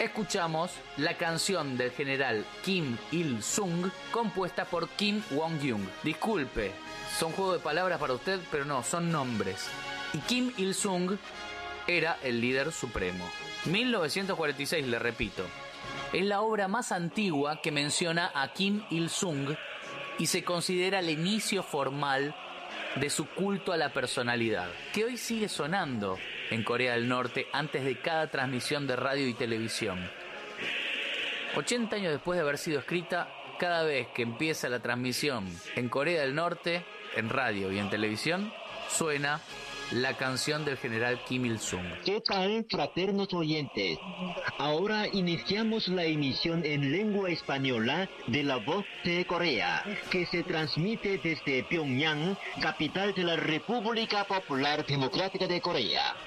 escuchamos la canción del general Kim Il-sung compuesta por Kim Won-gyung. Disculpe, son juego de palabras para usted, pero no, son nombres. Y Kim Il-sung era el líder supremo. 1946, le repito. Es la obra más antigua que menciona a Kim Il-sung y se considera el inicio formal de su culto a la personalidad, que hoy sigue sonando en Corea del Norte antes de cada transmisión de radio y televisión. 80 años después de haber sido escrita, cada vez que empieza la transmisión en Corea del Norte, en radio y en televisión, suena la canción del general Kim Il-sung. ¿Qué tal, fraternos oyentes? Ahora iniciamos la emisión en lengua española de La Voz de Corea, que se transmite desde Pyongyang, capital de la República Popular Democrática de Corea.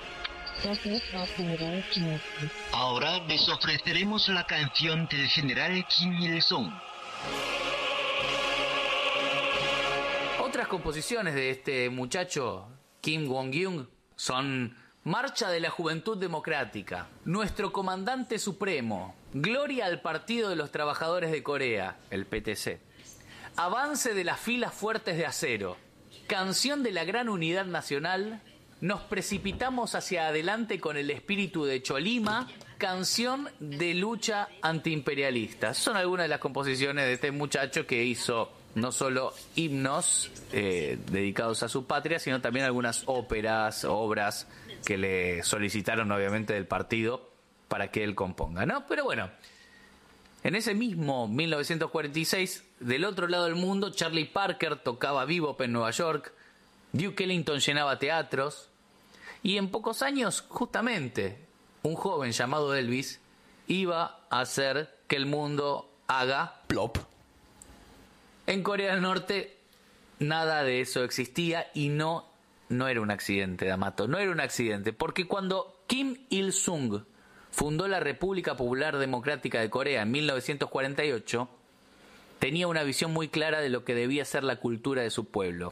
Ahora les ofreceremos la canción del general Kim Il-sung. Otras composiciones de este muchacho Kim Won-gyung son Marcha de la Juventud Democrática, Nuestro Comandante Supremo, Gloria al Partido de los Trabajadores de Corea, el PTC, Avance de las Filas Fuertes de Acero, Canción de la Gran Unidad Nacional, Nos Precipitamos hacia Adelante con el Espíritu de Cholima, Canción de Lucha Antiimperialista. Son algunas de las composiciones de este muchacho que hizo no solo himnos dedicados a su patria, sino también algunas óperas, obras que le solicitaron obviamente del partido para que él componga, ¿no? Pero bueno, en ese mismo 1946, del otro lado del mundo, Charlie Parker tocaba bebop en Nueva York, Duke Ellington llenaba teatros, y en pocos años, justamente, un joven llamado Elvis iba a hacer que el mundo haga plop. En Corea del Norte nada de eso existía y no era un accidente, D'Amato, no era un accidente, porque cuando Kim Il-sung fundó la República Popular Democrática de Corea en 1948, tenía una visión muy clara de lo que debía ser la cultura de su pueblo.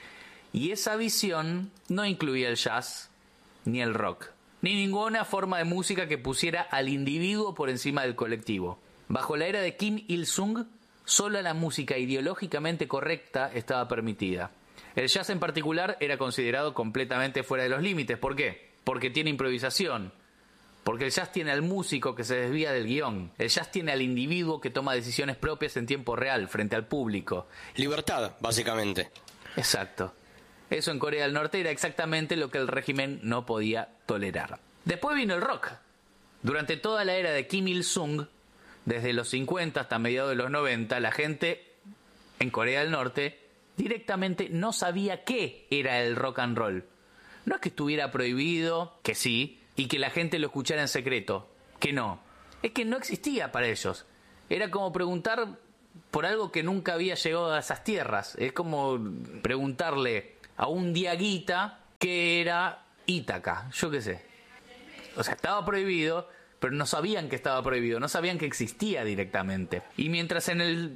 Y esa visión no incluía el jazz, ni el rock, ni ninguna forma de música que pusiera al individuo por encima del colectivo. Bajo la era de Kim Il-sung, solo la música ideológicamente correcta estaba permitida. El jazz en particular era considerado completamente fuera de los límites. ¿Por qué? Porque tiene improvisación. Porque el jazz tiene al músico que se desvía del guión. El jazz tiene al individuo que toma decisiones propias en tiempo real, frente al público. Libertad, básicamente. Exacto. Eso en Corea del Norte era exactamente lo que el régimen no podía tolerar. Después vino el rock. Durante toda la era de Kim Il-sung, desde los 50 hasta mediados de los 90, la gente en Corea del Norte directamente no sabía qué era el rock and roll. No es que estuviera prohibido, que sí, y que la gente lo escuchara en secreto, que no. Es que no existía para ellos. Era como preguntar por algo que nunca había llegado a esas tierras. Es como preguntarle a un diaguita qué era Ítaca, yo qué sé. O sea, estaba prohibido, pero no sabían que estaba prohibido, no sabían que existía directamente. Y mientras en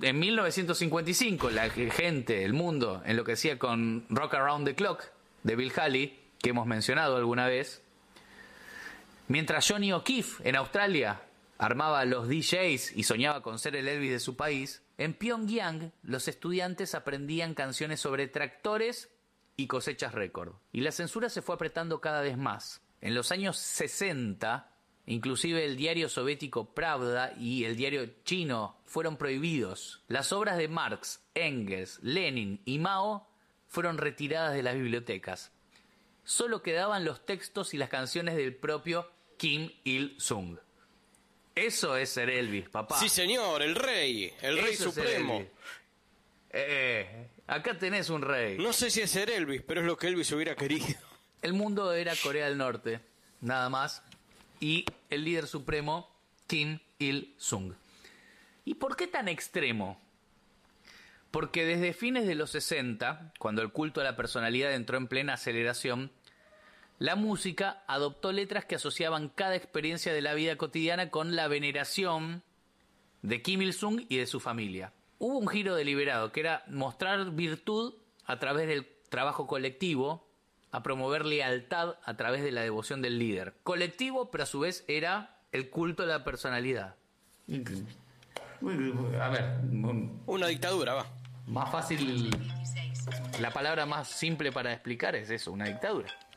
1955 la gente, el mundo, enloquecía con Rock Around the Clock de Bill Haley, que hemos mencionado alguna vez, mientras Johnny O'Keefe en Australia armaba los DJs y soñaba con ser el Elvis de su país, en Pyongyang los estudiantes aprendían canciones sobre tractores y cosechas récord. Y la censura se fue apretando cada vez más. En los años 60... inclusive el diario soviético Pravda y el diario chino fueron prohibidos. Las obras de Marx, Engels, Lenin y Mao fueron retiradas de las bibliotecas. Solo quedaban los textos y las canciones del propio Kim Il-sung. Eso es ser Elvis, papá. Sí, señor, el rey supremo. Acá tenés un rey. No sé si es ser Elvis, pero es lo que Elvis hubiera querido. El mundo era Corea del Norte, nada más. Y el líder supremo, Kim Il-sung. ¿Y por qué tan extremo? Porque desde fines de los 60, cuando el culto a la personalidad entró en plena aceleración, la música adoptó letras que asociaban cada experiencia de la vida cotidiana con la veneración de Kim Il-sung y de su familia. Hubo un giro deliberado, que era mostrar virtud a través del trabajo colectivo, a promover lealtad a través de la devoción del líder. Colectivo, pero a su vez era El culto a la personalidad. A ver, Una dictadura, va. Más fácil, la palabra más simple para explicar es eso, una dictadura.